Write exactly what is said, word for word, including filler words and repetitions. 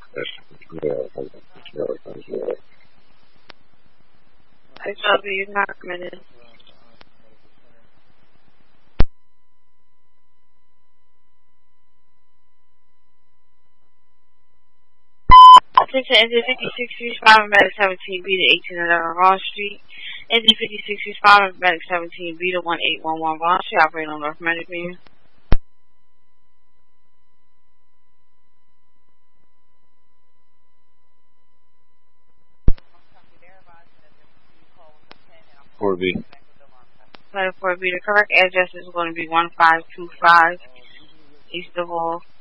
I told you you're not committed. Attention, engine fifty-six responding medic seventeen B to eighteen eleven Ron Street. Engine fifty-six responding medic seventeen B to one eight one one Ron Street, operating on North Medic Beam. four B. Letter four B. The correct address is going to be one five two five East of Hall.